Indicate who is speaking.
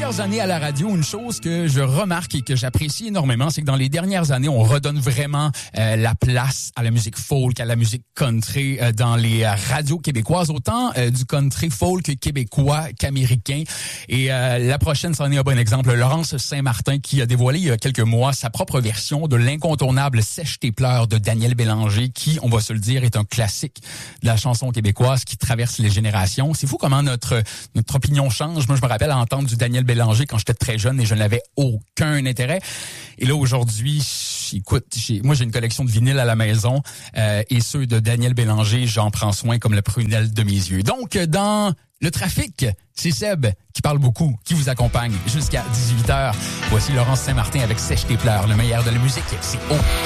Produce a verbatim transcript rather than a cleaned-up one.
Speaker 1: plusieurs années à la radio, une chose que je remarque et que j'apprécie énormément, c'est que dans les dernières années, on redonne vraiment euh, la place à la musique folk, à la musique country euh, dans les euh, radios québécoises, autant euh, du country folk québécois qu'américain. Et euh, la prochaine, c'en est un bon exemple. Laurence Saint-Martin qui a dévoilé il y a quelques mois sa propre version de l'incontournable Sèche tes pleurs de Daniel Bélanger, qui, on va se le dire, est un classique de la chanson québécoise qui traverse les générations. C'est fou comment notre notre opinion change. Moi, je me rappelle entendre du Daniel Bélanger quand j'étais très jeune et je n'avais aucun intérêt. Et là, aujourd'hui, écoute, j'ai, moi, j'ai une collection de vinyles à la maison euh, et ceux de Daniel Bélanger, j'en prends soin comme la prunelle de mes yeux. Donc, dans le trafic, c'est Seb qui parle beaucoup, qui vous accompagne jusqu'à dix-huit heures. Voici Laurence Saint-Martin avec Sèche tes pleurs, le meilleur de la musique, c'est haut.